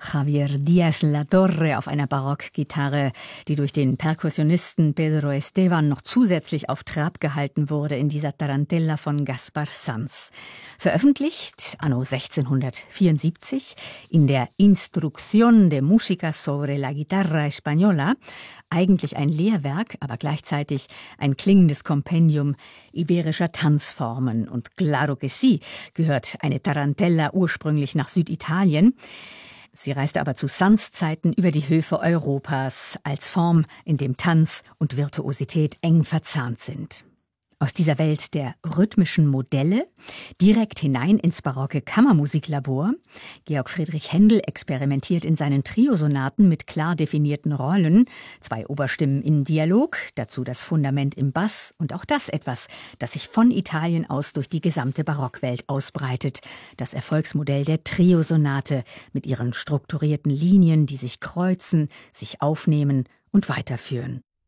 Javier Díaz Latorre auf einer Barockgitarre, die durch den Perkussionisten Pedro Esteban noch zusätzlich auf Trab gehalten wurde in dieser Tarantella von Gaspar Sanz. Veröffentlicht anno 1674 in der Instrucción de Música sobre la Guitarra Española, eigentlich ein Lehrwerk, aber gleichzeitig ein klingendes Kompendium iberischer Tanzformen. Und claro que sí, gehört eine Tarantella ursprünglich nach Süditalien. Sie reiste aber zu Sanz Zeiten über die Höfe Europas als Form, in dem Tanz und Virtuosität eng verzahnt sind. Aus dieser Welt der rhythmischen Modelle direkt hinein ins barocke Kammermusiklabor. Georg Friedrich Händel experimentiert in seinen Triosonaten mit klar definierten Rollen, 2 Oberstimmen in Dialog, dazu das Fundament im Bass und auch das etwas, das sich von Italien aus durch die gesamte Barockwelt ausbreitet. Das Erfolgsmodell der Triosonate mit ihren strukturierten Linien, die sich kreuzen, sich aufnehmen und weiterführen.